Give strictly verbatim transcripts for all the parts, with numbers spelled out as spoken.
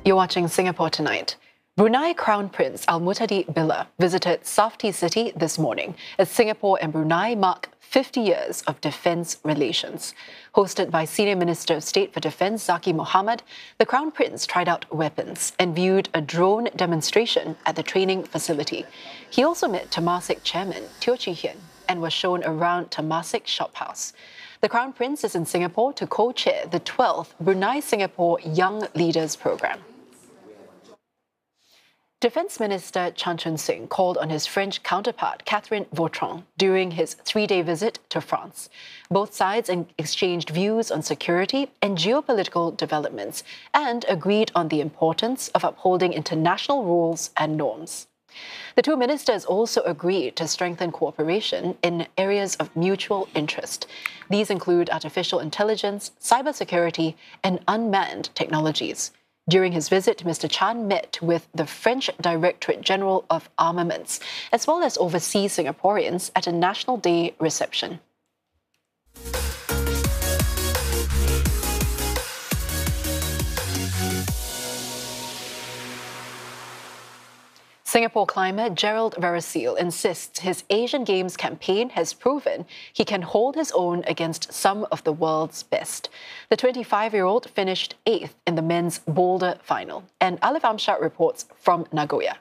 You're watching Singapore Tonight. Brunei Crown Prince Al Muhtadi Billah visited Safety City this morning as Singapore and Brunei mark fifty years of defence relations. Hosted by Senior Minister of State for Defence Zaqy Mohamad, the Crown Prince tried out weapons and viewed a drone demonstration at the training facility. He also met Temasek Chairman Teo Chee Hean and was shown around Temasek Shophouse. The Crown Prince is in Singapore to co-chair the twelfth Brunei-Singapore Young Leaders Programme. Defence Minister Chan Chun Sing called on his French counterpart Catherine Vautrin during his three-day visit to France. Both sides exchanged views on security and geopolitical developments and agreed on the importance of upholding international rules and norms. The two ministers also agreed to strengthen cooperation in areas of mutual interest. These include artificial intelligence, cybersecurity, and unmanned technologies. During his visit, Mister Chan met with the French Directorate General of Armaments, as well as overseas Singaporeans at a National Day reception. Singapore climber Gerald Verosil insists his Asian Games campaign has proven he can hold his own against some of the world's best. The twenty-five-year-old finished eighth in the men's boulder final. And Alif Amshad reports from Nagoya.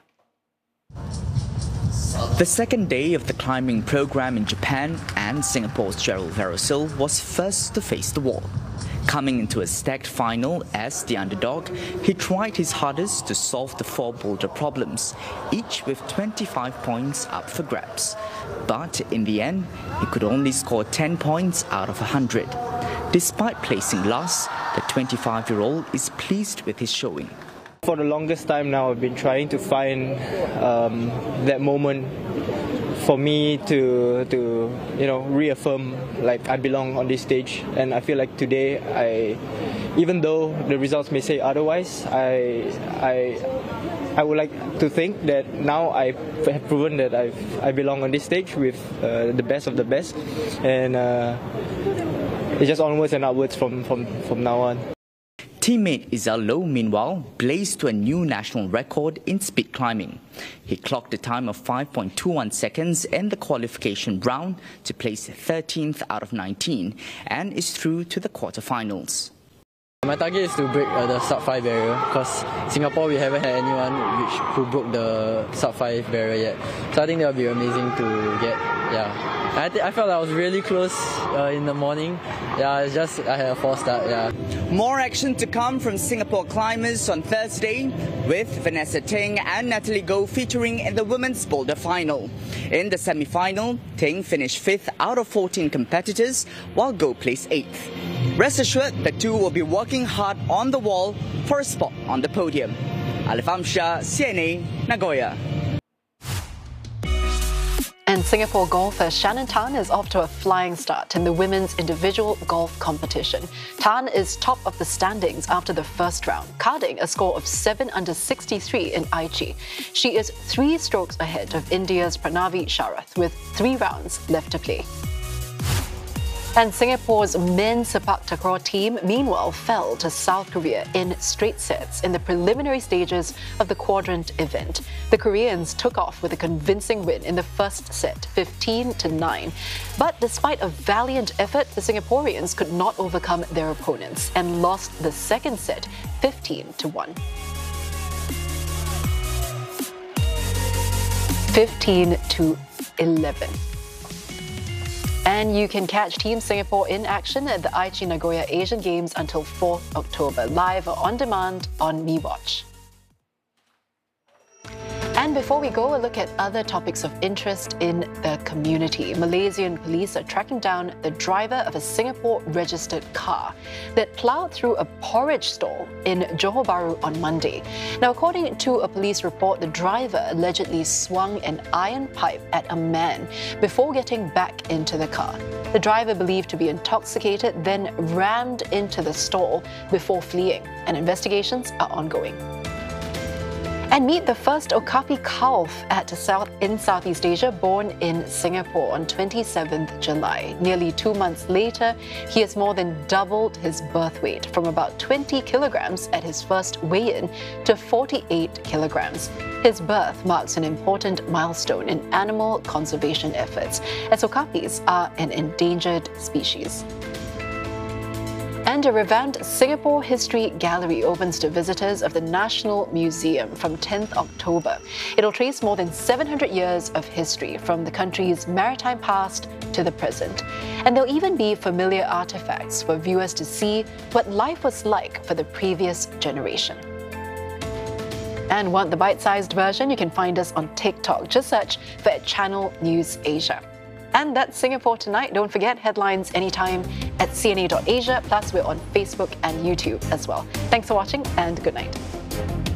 The second day of the climbing program in Japan, and Singapore's Gerald Verosil was first to face the wall. Coming into a stacked final as the underdog, he tried his hardest to solve the four boulder problems, each with twenty-five points up for grabs. But in the end, he could only score ten points out of one hundred. Despite placing last, the twenty-five-year-old is pleased with his showing. For the longest time now, I've been trying to find um, that moment for me to to you know reaffirm like I belong on this stage, and I feel like today I, even though the results may say otherwise, I I I would like to think that now I have proven that I I belong on this stage with uh, the best of the best, and uh, it's just onwards and upwards from from from now on. Teammate Izzal Loh, meanwhile, blazed to a new national record in speed climbing. He clocked a time of five point two one seconds in the qualification round to place thirteenth out of nineteen and is through to the quarterfinals. My target is to break uh, the sub five barrier, because Singapore we haven't had anyone which who broke the sub five barrier yet. So I think that would be amazing to get. Yeah. I, th I felt I was really close uh, in the morning. Yeah, it's just I had a false start. Yeah. More action to come from Singapore climbers on Thursday, with Vanessa Ting and Natalie Goh featuring in the women's boulder final. In the semi-final, Ting finished fifth out of fourteen competitors, while Goh placed eighth. Rest assured, the two will be working hard on the wall for a spot on the podium. Alif Amshad, C N A, Nagoya. And Singapore golfer Shannon Tan is off to a flying start in the women's individual golf competition. Tan is top of the standings after the first round, carding a score of seven under sixty-three in Aichi. She is three strokes ahead of India's Pranavi Sharath with three rounds left to play. And Singapore's men's sepak takraw team, meanwhile, fell to South Korea in straight sets in the preliminary stages of the quadrant event. The Koreans took off with a convincing win in the first set, fifteen to nine. But despite a valiant effort, the Singaporeans could not overcome their opponents and lost the second set, fifteen to one. fifteen to eleven. And you can catch Team Singapore in action at the Aichi Nagoya Asian Games until fourth October, live or on demand on MeWatch. And before we go, a look at other topics of interest in the community. Malaysian police are tracking down the driver of a Singapore-registered car that ploughed through a porridge stall in Johor Bahru on Monday. Now, according to a police report, the driver allegedly swung an iron pipe at a man before getting back into the car. The driver, believed to be intoxicated, then rammed into the stall before fleeing, and investigations are ongoing. And meet the first Okapi calf at South in Southeast Asia, born in Singapore on twenty-seventh July. Nearly two months later, he has more than doubled his birth weight from about twenty kilograms at his first weigh-in to forty-eight kilograms. His birth marks an important milestone in animal conservation efforts, as okapis are an endangered species. And a revamped Singapore History Gallery opens to visitors of the National Museum from tenth October. It'll trace more than seven hundred years of history from the country's maritime past to the present. And there'll even be familiar artifacts for viewers to see what life was like for the previous generation. And want the bite-sized version? You can find us on TikTok. Just search for Channel News Asia. And that's Singapore Tonight. Don't forget, headlines anytime at C N A dot asia. Plus, we're on Facebook and YouTube as well. Thanks for watching and good night.